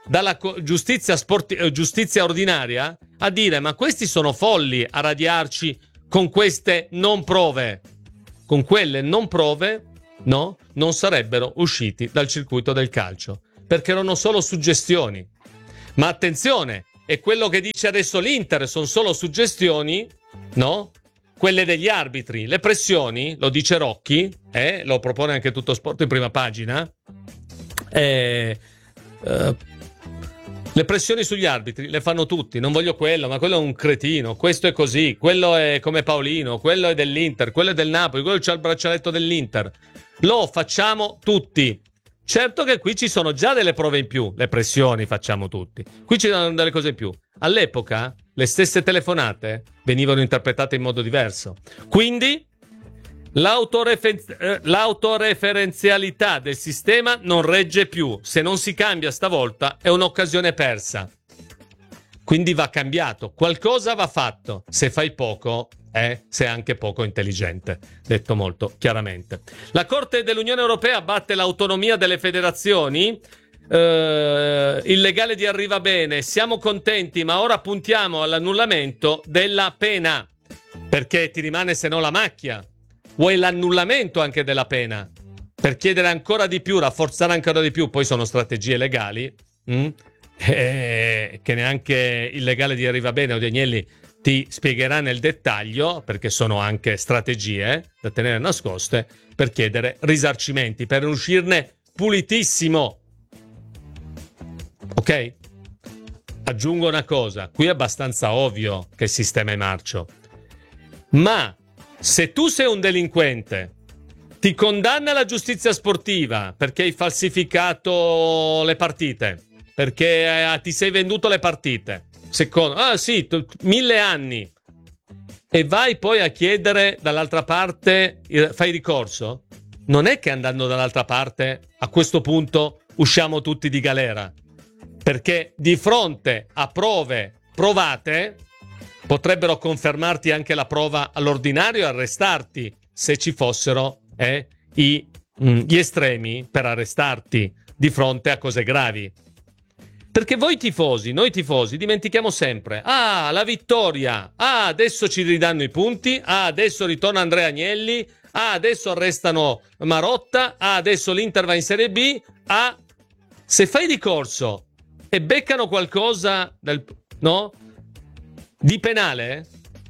dalla co- giustizia, sporti- eh, giustizia ordinaria a dire ma questi sono folli a radiarci con queste non prove. Con quelle non prove, no, non sarebbero usciti dal circuito del calcio, perché erano solo suggestioni. Ma attenzione, è quello che dice adesso l'Inter, sono solo suggestioni, no? Quelle degli arbitri, le pressioni, lo dice Rocchi, eh, lo propone anche Tutto Sport in prima pagina, eh, eh, le pressioni sugli arbitri le fanno tutti, non voglio quello, ma quello è un cretino, questo è così, quello è come Paolino, quello è dell'Inter, quello è del Napoli, quello c'ha il braccialetto dell'Inter. Lo facciamo tutti. Certo che qui ci sono già delle prove in più, le pressioni facciamo tutti. Qui ci sono delle cose in più. All'epoca le stesse telefonate venivano interpretate in modo diverso. Quindi l'autorefer- eh, l'autoreferenzialità del sistema non regge più. Se non si cambia stavolta è un'occasione persa. Quindi va cambiato. Qualcosa va fatto. Se fai poco, eh, sei anche poco intelligente. Detto molto chiaramente. La Corte dell'Unione Europea batte l'autonomia delle federazioni. Uh, il legale di Arrivabene, siamo contenti, ma ora puntiamo all'annullamento della pena, perché ti rimane se no la macchia. Vuoi l'annullamento anche della pena per chiedere ancora di più, rafforzare ancora di più. Poi sono strategie legali mm? eh, che neanche il legale di Arrivabene o di Agnelli ti spiegherà nel dettaglio, perché sono anche strategie da tenere nascoste per chiedere risarcimenti, per uscirne pulitissimo. Ok? Aggiungo una cosa, qui è abbastanza ovvio che il sistema è marcio, ma se tu sei un delinquente, ti condanna la giustizia sportiva perché hai falsificato le partite, perché eh, ti sei venduto le partite, secondo, ah sì, t- mille anni, e vai poi a chiedere dall'altra parte, fai ricorso, non è che andando dall'altra parte a questo punto usciamo tutti di galera. Perché di fronte a prove provate potrebbero confermarti anche la prova all'ordinario e arrestarti se ci fossero eh, i, mh, gli estremi per arrestarti di fronte a cose gravi. Perché voi tifosi, noi tifosi, dimentichiamo sempre: ah, la vittoria, ah, adesso ci ridanno i punti, ah, adesso ritorna Andrea Agnelli, ah, adesso arrestano Marotta, ah, adesso l'Inter va in Serie B, ah, se fai ricorso e beccano qualcosa del, no? di penale,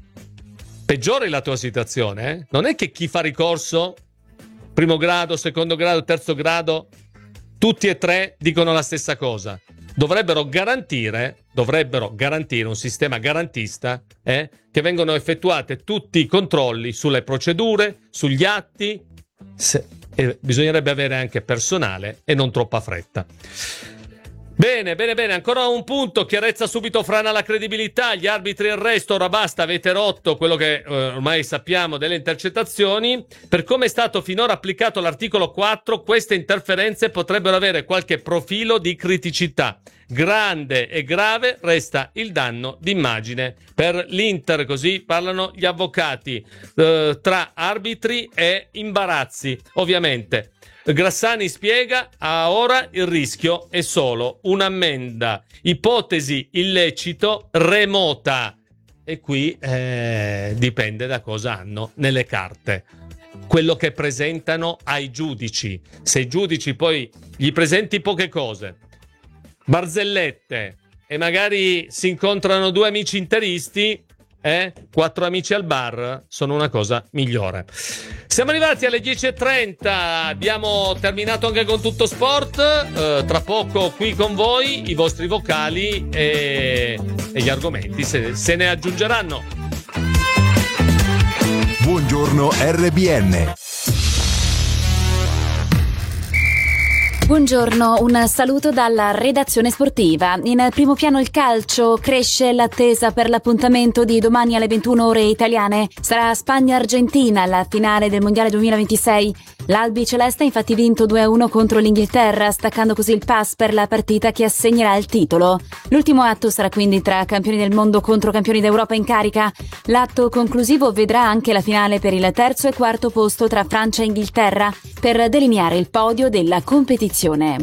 peggiori la tua situazione. Eh? Non è che chi fa ricorso, primo grado, secondo grado, terzo grado, tutti e tre dicono la stessa cosa. Dovrebbero garantire, dovrebbero garantire un sistema garantista, eh? che vengono effettuate tutti i controlli sulle procedure, sugli atti, se, e bisognerebbe avere anche personale e non troppa fretta. Bene, bene, bene, ancora un punto, chiarezza subito frana la credibilità, gli arbitri e il resto, ora basta, avete rotto quello che eh, ormai sappiamo delle intercettazioni. Per come è stato finora applicato l'articolo quattro, queste interferenze potrebbero avere qualche profilo di criticità. Grande e grave resta il danno d'immagine per l'Inter, così parlano gli avvocati, eh, tra arbitri e imbarazzi, ovviamente. Grassani spiega: a ora il rischio è solo un'ammenda, ipotesi illecito remota, e qui eh, dipende da cosa hanno nelle carte, quello che presentano ai giudici. Se i giudici poi gli presenti poche cose, barzellette, e magari si incontrano due amici interisti, eh? quattro amici al bar sono una cosa migliore. Siamo arrivati alle dieci e trenta, abbiamo terminato anche con Tutto Sport. Eh, tra poco qui con voi i vostri vocali e, e gli argomenti se, se ne aggiungeranno. Buongiorno R B N. Buongiorno, un saluto dalla redazione sportiva. In primo piano il calcio, cresce l'attesa per l'appuntamento di domani alle ventuno ore italiane. Sarà Spagna-Argentina la finale del Mondiale duemilaventisei. L'Albiceleste ha infatti vinto due a uno contro l'Inghilterra, staccando così il pass per la partita che assegnerà il titolo. L'ultimo atto sarà quindi tra campioni del mondo contro campioni d'Europa in carica. L'atto conclusivo vedrà anche la finale per il terzo e quarto posto tra Francia e Inghilterra per delineare il podio della competizione.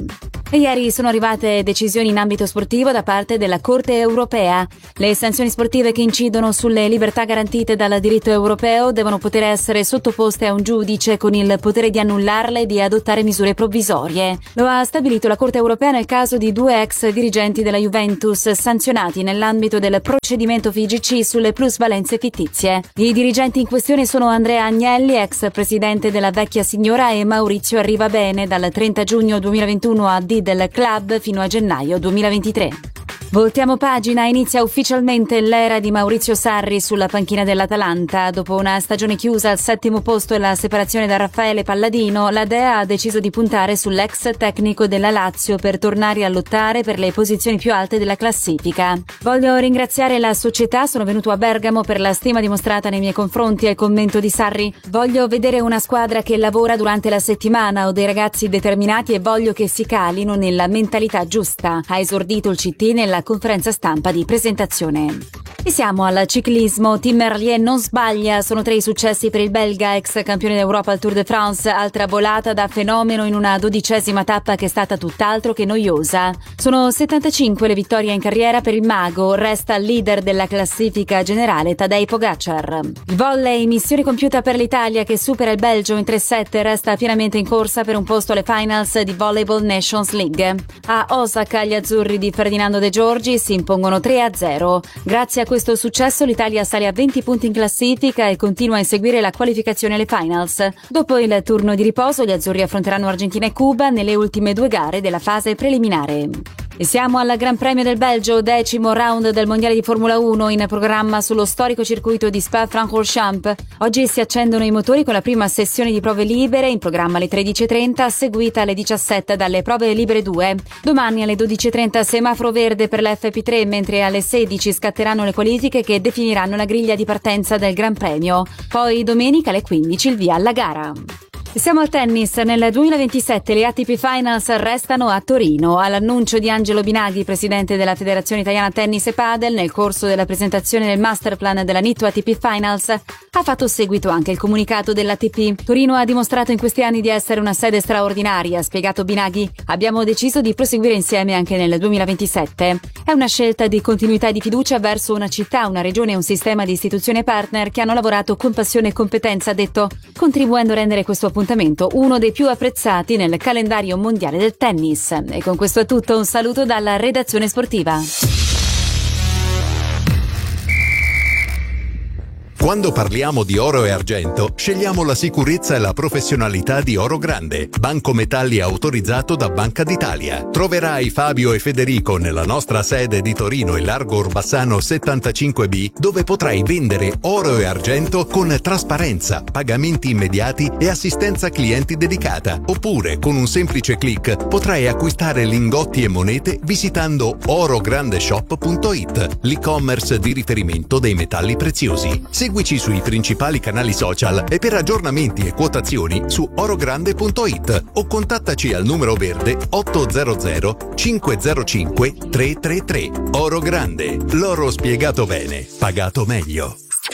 E ieri sono arrivate decisioni in ambito sportivo da parte della Corte europea. Le sanzioni sportive che incidono sulle libertà garantite dal diritto europeo devono poter essere sottoposte a un giudice con il potere di annullarle e di adottare misure provvisorie. Lo ha stabilito la Corte europea nel caso di due ex dirigenti della Juventus sanzionati nell'ambito del procedimento F I G C sulle plusvalenze fittizie. I dirigenti in questione sono Andrea Agnelli, ex presidente della Vecchia Signora, e Maurizio Arrivabene, dal trenta giugno duemilaventuno a D del club fino a gennaio duemilaventitré. Voltiamo pagina, inizia ufficialmente l'era di Maurizio Sarri sulla panchina dell'Atalanta. Dopo una stagione chiusa al settimo posto e la separazione da Raffaele Palladino, la Dea ha deciso di puntare sull'ex tecnico della Lazio per tornare a lottare per le posizioni più alte della classifica. Voglio ringraziare la società, sono venuto a Bergamo per la stima dimostrata nei miei confronti e il commento di Sarri. Voglio vedere una squadra che lavora durante la settimana, ho dei ragazzi determinati e voglio che si calino nella mentalità giusta, ha esordito il C T nella conferenza stampa di presentazione. E siamo al ciclismo. Tim Merlier non sbaglia, sono tre i successi per il belga, ex campione d'Europa al Tour de France, altra volata da fenomeno in una dodicesima tappa che è stata tutt'altro che noiosa. Sono settantacinque le vittorie in carriera per il mago, resta leader della classifica generale Tadej Pogacar. Il volley, missione compiuta per l'Italia che supera il Belgio in tre sette, resta pienamente in corsa per un posto alle finals di Volleyball Nations League. A Osaka gli azzurri di Ferdinando De Giorgi si impongono tre a zero. Grazie a questo successo l'Italia sale a venti punti in classifica e continua a inseguire la qualificazione alle finals. Dopo il turno di riposo gli azzurri affronteranno Argentina e Cuba nelle ultime due gare della fase preliminare. E siamo al Gran Premio del Belgio, decimo round del Mondiale di Formula uno in programma sullo storico circuito di Spa-Francorchamps. Oggi si accendono i motori con la prima sessione di prove libere, in programma alle tredici e trenta, seguita alle diciassette dalle prove libere due. Domani alle dodici e trenta semaforo verde per la F P tre, mentre alle sedici scatteranno le qualifiche che definiranno la griglia di partenza del Gran Premio. Poi domenica alle quindici il via alla gara. Siamo al tennis. Nel duemilaventisette le A T P Finals restano a Torino. All'annuncio di Angelo Binaghi, presidente della Federazione Italiana Tennis e Padel, nel corso della presentazione del masterplan della Nitto A T P Finals, ha fatto seguito anche il comunicato dell'A T P. Torino ha dimostrato in questi anni di essere una sede straordinaria, ha spiegato Binaghi. Abbiamo deciso di proseguire insieme anche nel duemilaventisette. È una scelta di continuità e di fiducia verso una città, una regione e un sistema di istituzioni e partner che hanno lavorato con passione e competenza, ha detto, contribuendo a rendere questo appuntamento uno dei più apprezzati nel calendario mondiale del tennis. E con questo è tutto, un saluto dalla redazione sportiva. Quando parliamo di oro e argento, scegliamo la sicurezza e la professionalità di Oro Grande, banco metalli autorizzato da Banca d'Italia. Troverai Fabio e Federico nella nostra sede di Torino e Largo Orbassano settantacinque B, dove potrai vendere oro e argento con trasparenza, pagamenti immediati e assistenza clienti dedicata. Oppure, con un semplice click, potrai acquistare lingotti e monete visitando orograndeshop punto it, l'e-commerce di riferimento dei metalli preziosi. Seguici sui principali canali social e per aggiornamenti e quotazioni su orogrande punto it o contattaci al numero verde ottocento cinquecentocinque trecentotrentatré. Oro Grande, l'oro spiegato bene, pagato meglio.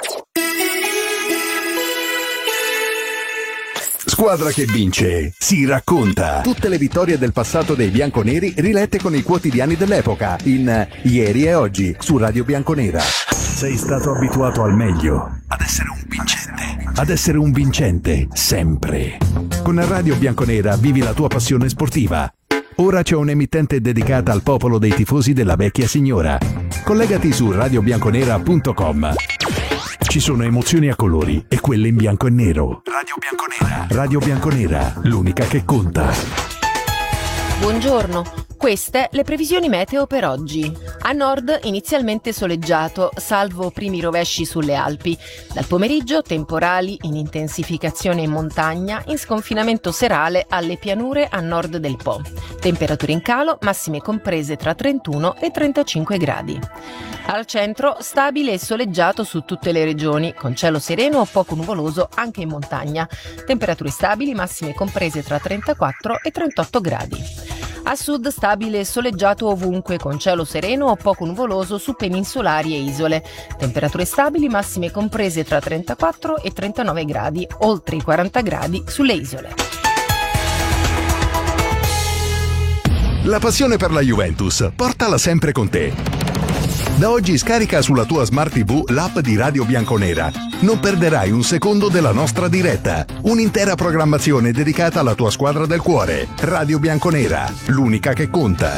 Squadra che vince, si racconta. Tutte le vittorie del passato dei bianconeri rilette con i quotidiani dell'epoca in Ieri e Oggi su Radio Bianconera. Sei stato abituato al meglio, ad essere un vincente, ad essere un vincente sempre. Con Radio Bianconera vivi la tua passione sportiva. Ora c'è un'emittente dedicata al popolo dei tifosi della Vecchia Signora. Collegati su radio bianconera punto com. Ci sono emozioni a colori e quelle in bianco e nero. Radio Bianconera. Radio Bianconera, l'unica che conta. Buongiorno. Queste le previsioni meteo per oggi. A nord inizialmente soleggiato, salvo primi rovesci sulle Alpi. Dal pomeriggio temporali in intensificazione in montagna, in sconfinamento serale alle pianure a nord del Po. Temperature in calo, massime comprese tra trentuno e trentacinque gradi. Al centro stabile e soleggiato su tutte le regioni, con cielo sereno o poco nuvoloso anche in montagna. Temperature stabili, massime comprese tra trentaquattro e trentotto gradi. A sud stabile e soleggiato ovunque, con cielo sereno o poco nuvoloso su peninsulari e isole. Temperature stabili, massime comprese tra trentaquattro e trentanove gradi, oltre i quaranta gradi sulle isole. La passione per la Juventus, portala sempre con te. Da oggi scarica sulla tua Smart tivù l'app di Radio Bianconera. Non perderai un secondo della nostra diretta. Un'intera programmazione dedicata alla tua squadra del cuore. Radio Bianconera, l'unica che conta.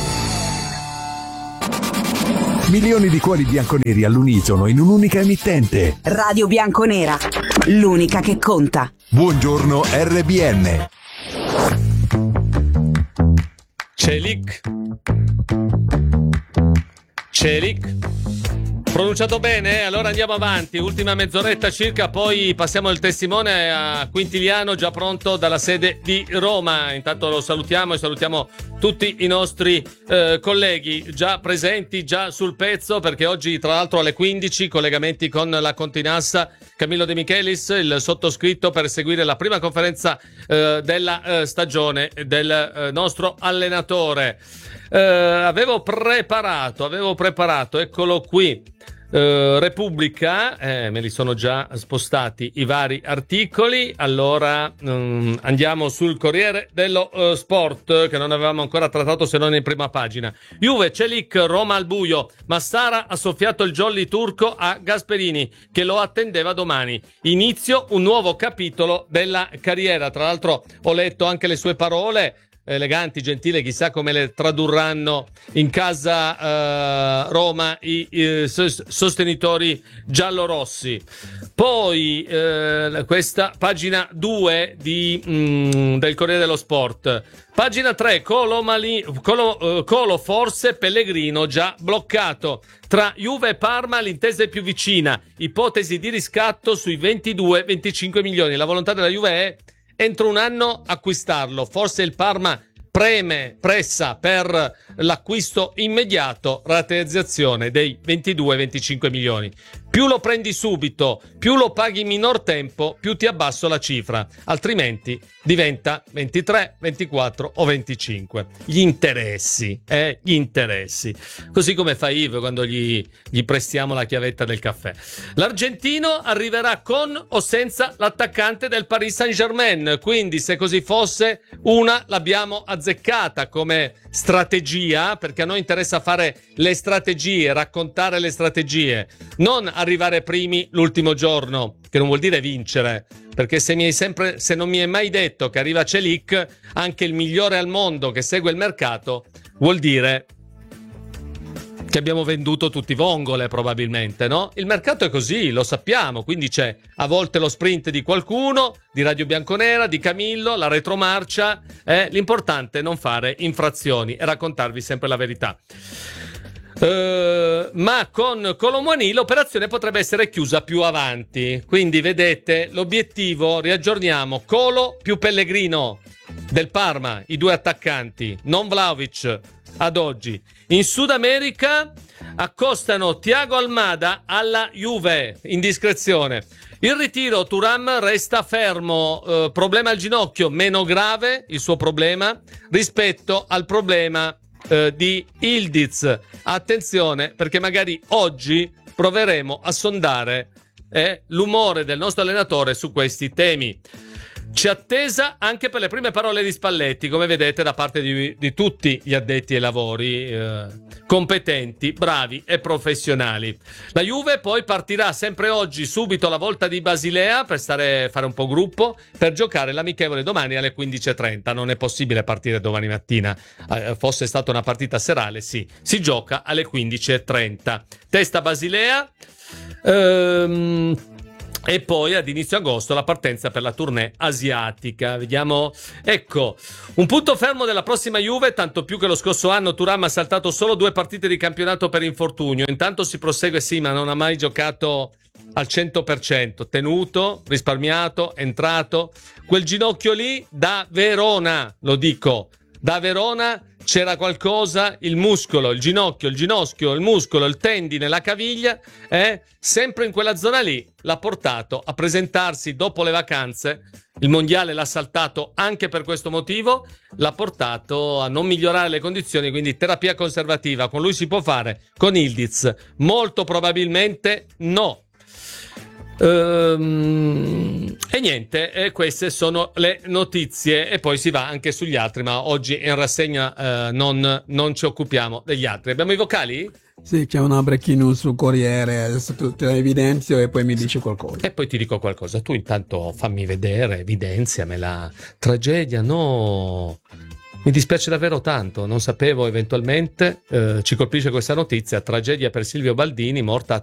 Milioni di cuori bianconeri all'unisono in un'unica emittente. Radio Bianconera, l'unica che conta. Buongiorno R B N. Celik. Celik. Pronunciato bene? Allora andiamo avanti, ultima mezz'oretta circa, poi passiamo il testimone a Quintiliano, già pronto dalla sede di Roma. Intanto lo salutiamo e salutiamo tutti i nostri eh, colleghi già presenti, già sul pezzo, perché oggi tra l'altro alle quindici collegamenti con la Continassa, Camillo De Michelis, il sottoscritto, per seguire la prima conferenza eh, della eh, stagione del eh, nostro allenatore. Eh, avevo preparato, avevo preparato, eccolo qui. Uh, Repubblica, eh, me li sono già spostati i vari articoli. Allora um, andiamo sul Corriere dello uh, Sport, che non avevamo ancora trattato se non in prima pagina. Juve, Celik, Roma al buio. Massara ha soffiato il jolly turco a Gasperini, che lo attendeva domani. Inizio un nuovo capitolo della carriera. Tra l'altro ho letto anche le sue parole, eleganti, gentili, chissà come le tradurranno in casa uh, Roma i, i sostenitori giallorossi. Poi uh, questa pagina due di, mm, del Corriere dello Sport. Pagina tre, Colo, Mali, Colo, uh, Colo forse Pellegrino già bloccato. Tra Juve e Parma l'intesa è più vicina, ipotesi di riscatto sui ventidue venticinque milioni. La volontà della Juve è entro un anno acquistarlo. Forse il Parma preme, pressa per l'acquisto immediato, rateizzazione dei ventidue venticinque milioni. Più lo prendi subito, più lo paghi minor tempo, più ti abbasso la cifra, altrimenti diventa ventitré, ventiquattro o venticinque. Gli interessi, eh, gli interessi. Così come fa Yves quando gli, gli prestiamo la chiavetta del caffè. L'argentino arriverà con o senza l'attaccante del Paris Saint-Germain, quindi se così fosse una l'abbiamo azzeccata come strategia, perché a noi interessa fare le strategie, raccontare le strategie, non arrivare primi l'ultimo giorno, che non vuol dire vincere, perché se mi hai sempre, se non mi hai mai detto che arriva Celik, anche il migliore al mondo che segue il mercato, vuol dire che abbiamo venduto tutti vongole probabilmente, no? Il mercato è così, lo sappiamo, quindi c'è a volte lo sprint di qualcuno, di Radio Bianconera, di Camillo, la retromarcia, eh? L'importante è non fare infrazioni e raccontarvi sempre la verità. Uh, ma con Kolo Muani l'operazione potrebbe essere chiusa più avanti, quindi vedete l'obiettivo, riaggiorniamo: Kolo più Pellegrino del Parma, i due attaccanti, non Vlahovic ad oggi. In Sud America accostano Thiago Almada alla Juve, indiscrezione. Il ritiro, Thuram resta fermo, uh, problema al ginocchio, meno grave il suo problema rispetto al problema Uh, di Ildiz. Attenzione, perché magari oggi proveremo a sondare eh, l'umore del nostro allenatore su questi temi. C'è attesa anche per le prime parole di Spalletti, come vedete, da parte di, di tutti gli addetti ai lavori, eh, competenti, bravi e professionali. La Juve poi partirà sempre oggi, subito, la volta di Basilea, per stare, fare un po' gruppo, per giocare l'amichevole domani alle quindici e trenta. Non è possibile partire domani mattina. Eh, fosse stata una partita serale, sì. Si gioca alle quindici e trenta. Testa Basilea. Ehm... E poi ad inizio agosto la partenza per la tournée asiatica. Vediamo, ecco, un punto fermo della prossima Juve, tanto più che lo scorso anno Thuram ha saltato solo due partite di campionato per infortunio. Intanto si prosegue, sì, ma non ha mai giocato al cento per cento, tenuto, risparmiato, entrato. Quel ginocchio lì da Verona, lo dico, da Verona c'era qualcosa, il muscolo, il ginocchio, il ginocchio, il muscolo, il tendine, la caviglia, eh, sempre in quella zona lì l'ha portato a presentarsi dopo le vacanze. Il mondiale l'ha saltato anche per questo motivo, l'ha portato a non migliorare le condizioni, quindi terapia conservativa con lui si può fare, con Ildiz molto probabilmente no. Ehm, e niente, eh, queste sono le notizie e poi si va anche sugli altri, ma oggi in rassegna eh, non, non ci occupiamo degli altri. Abbiamo i vocali? Sì, c'è una breaking news sul Corriere, adesso te la evidenzio e poi mi dici qualcosa. E poi ti dico qualcosa, tu intanto fammi vedere, evidenziamela. Tragedia, no... Mi dispiace davvero tanto, non sapevo eventualmente, eh, ci colpisce questa notizia, tragedia per Silvio Baldini, morta a